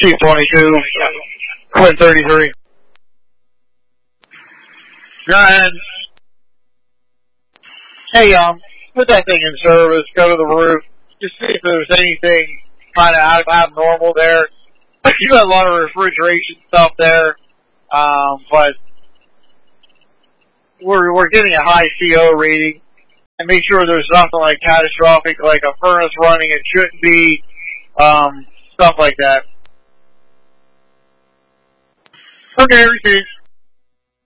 Chief 22, Quinn 33. And, hey, put that thing in service, go to the roof, just see if there's anything kind of abnormal there. You got a lot of refrigeration stuff there, but we're getting a high CO rating, and make sure there's nothing like catastrophic, like a furnace running it shouldn't be, stuff like that. Okay, received.